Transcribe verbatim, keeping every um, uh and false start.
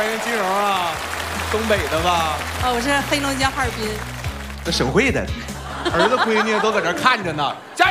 欢迎金荣啊，东北的吧？ 啊，我是黑龙江哈尔滨。 这省会的，儿子闺女都搁这看着呢。家